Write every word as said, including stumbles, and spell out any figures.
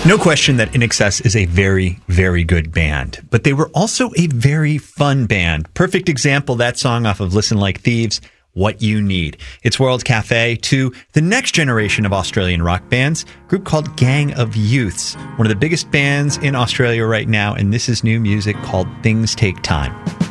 No question that I N X S is a very, very good band, but they were also a very fun band. Perfect example, that song off of Listen Like Thieves, What You Need. It's World Cafe to the next generation of Australian rock bands, a group called Gang of Youths, one of the biggest bands in Australia right now, and this is new music called Things Take Time.